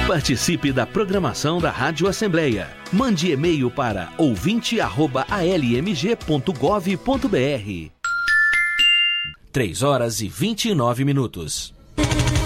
Participe da programação da Rádio Assembleia. Mande e-mail para ouvinte@almg.gov.br. 3h29.